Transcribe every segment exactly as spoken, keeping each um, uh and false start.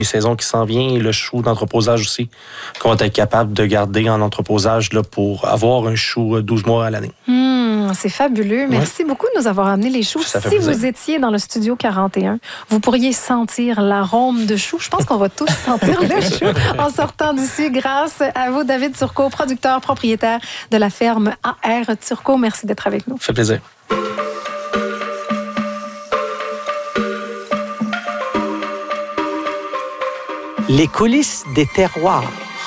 Les saisons qui s'en viennent et le chou d'entreposage aussi, qu'on va être capable de garder en entreposage là, pour avoir un chou douze mois à l'année. Mmh, c'est fabuleux. Merci ouais. beaucoup de nous avoir amené les choux. Ça fait si plaisir. Vous étiez dans le studio quarante et un, vous pourriez sentir l'arôme de chou. Je pense qu'on va tous sentir le chou en sortant d'ici. Grâce à vous, David Turcot, producteur, propriétaire de la ferme A R Turcot. Merci d'être avec nous. Ça fait plaisir. Les coulisses des terroirs.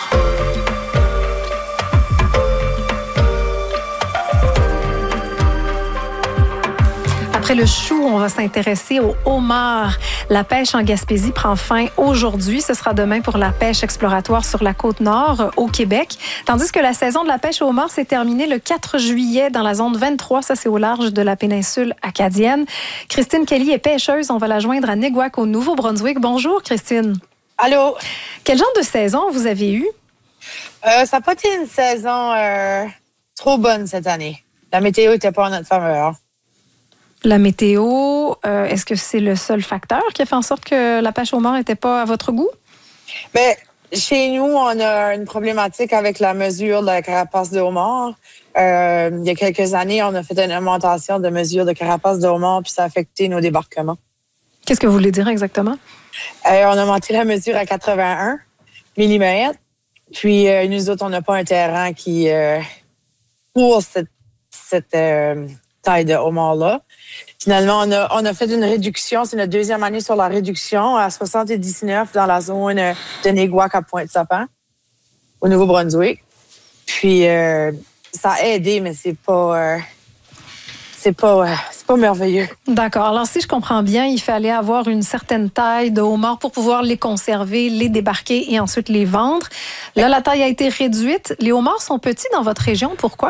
Après le chou, on va s'intéresser au homard. La pêche en Gaspésie prend fin aujourd'hui. Ce sera demain pour la pêche exploratoire sur la Côte-Nord, au Québec. Tandis que la saison de la pêche au homard s'est terminée le quatre juillet dans la zone vingt-trois. Ça, c'est au large de la péninsule acadienne. Christine Kelly est pêcheuse. On va la joindre à Néguac, au Nouveau-Brunswick. Bonjour, Christine. Allô? Quel genre de saison vous avez eu? Euh, ça n'a pas été une saison euh, trop bonne cette année. La météo n'était pas en notre faveur. La météo, euh, est-ce que c'est le seul facteur qui a fait en sorte que la pêche au homard n'était pas à votre goût? Bien, chez nous, on a une problématique avec la mesure de la carapace de homard. Euh, il y a quelques années, on a fait une augmentation de mesure de carapace de homard, puis ça a affecté nos débarquements. Qu'est-ce que vous voulez dire exactement? Euh, on a monté la mesure à quatre-vingt-un millimètres. Puis, euh, nous autres, on n'a pas un terrain qui... Euh, pour cette, cette euh, taille de homard-là. Finalement, on a, on a fait une réduction. C'est notre deuxième année sur la réduction à soixante-dix-neuf dans la zone de Néguac à Pointe-Sapin, au Nouveau-Brunswick. Puis, euh, ça a aidé, mais c'est pas... Euh, C'est pas, c'est pas merveilleux. D'accord. Alors, si je comprends bien, il fallait avoir une certaine taille de homard pour pouvoir les conserver, les débarquer et ensuite les vendre. Là, la taille a été réduite. Les homards sont petits dans votre région. Pourquoi?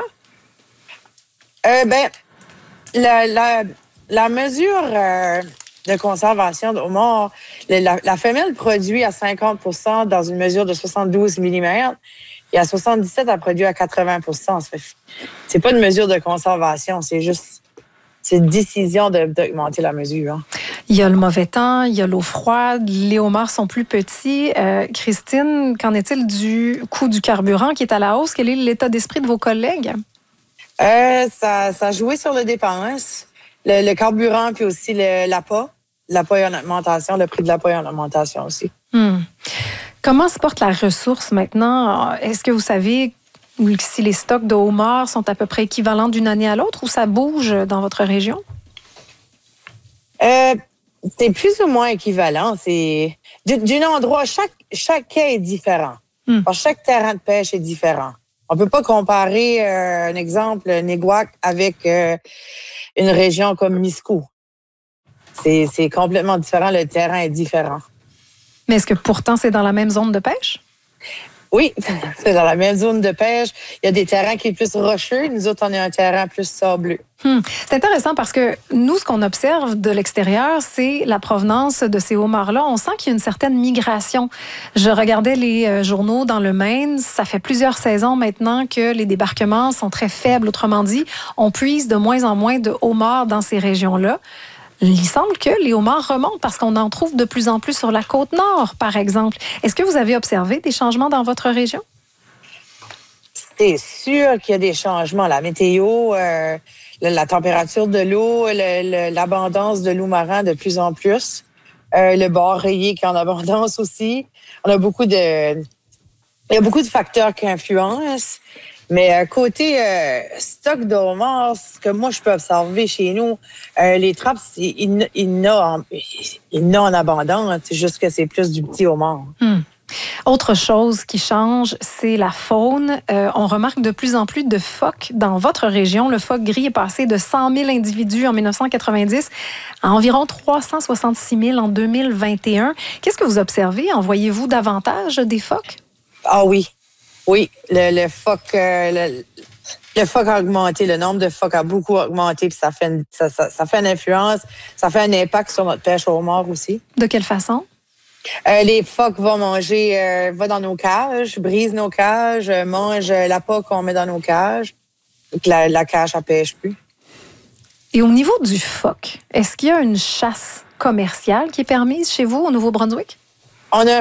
Euh, ben, la, la, la mesure euh, de conservation de homard, la, la femelle produit à cinquante pour cent dans une mesure de soixante-douze millimètres. Et à soixante-dix-sept, elle produit à quatre-vingts pour cent. C'est pas une mesure de conservation, c'est juste... C'est une décision de, d'augmenter la mesure. Hein. Il y a le mauvais temps, il y a l'eau froide, les homards sont plus petits. Euh, Christine, qu'en est-il du coût du carburant qui est à la hausse? Quel est l'état d'esprit de vos collègues? Euh, ça, ça a joué sur le dépense. Le, le carburant, puis aussi le, l'appât. L'appât est en augmentation, le prix de l'appât est en augmentation aussi. Hmm. Comment se porte la ressource maintenant? Est-ce que vous savez si les stocks de homards sont à peu près équivalents d'une année à l'autre ou ça bouge dans votre région? Euh, c'est plus ou moins équivalent. C'est d'un endroit, chaque, chaque quai est différent. Hmm. Alors, chaque terrain de pêche est différent. On peut pas comparer, euh, un exemple, Néguac avec euh, une région comme Miscou. C'est, c'est complètement différent. Le terrain est différent. Mais est-ce que pourtant c'est dans la même zone de pêche? Oui, c'est dans la même zone de pêche. Il y a des terrains qui sont plus rocheux. Nous autres, on a un terrain plus sableux. Hum. C'est intéressant parce que nous, ce qu'on observe de l'extérieur, c'est la provenance de ces homards-là. On sent qu'il y a une certaine migration. Je regardais les euh, journaux dans le Maine. Ça fait plusieurs saisons maintenant que les débarquements sont très faibles. Autrement dit, on puise de moins en moins de homards dans ces régions-là. Il semble que les homards remontent parce qu'on en trouve de plus en plus sur la Côte-Nord, par exemple. Est-ce que vous avez observé des changements dans votre région? C'est sûr qu'il y a des changements. La météo, euh, la, la température de l'eau, le, le, l'abondance de loup marin de plus en plus, euh, le bar rayé qui est en abondance aussi. On a beaucoup de... Il y a beaucoup de facteurs qui influencent. Mais euh, côté euh, stock de homards, ce que moi je peux observer chez nous, euh, les trappes, il y en a en abondance. C'est juste que c'est plus du petit homard. Hmm. Autre chose qui change, c'est la faune. Euh, on remarque de plus en plus de phoques dans votre région. Le phoque gris est passé de cent mille individus en dix-neuf cent quatre-vingt-dix à environ trois cent soixante-six mille en deux mille vingt et un. Qu'est-ce que vous observez? En voyez-vous davantage des phoques? Ah oui. Oui, le, le phoque, euh, le, le phoque a augmenté, le nombre de phoques a beaucoup augmenté, puis ça fait une, ça, ça, ça fait une influence, ça fait un impact sur notre pêche au homard aussi. De quelle façon? Euh, les phoques vont manger, euh, vont dans nos cages, brisent nos cages, euh, mangent l'appât qu'on met dans nos cages, donc la, la cage, elle pêche plus. Et au niveau du phoque, est-ce qu'il y a une chasse commerciale qui est permise chez vous au Nouveau-Brunswick? On a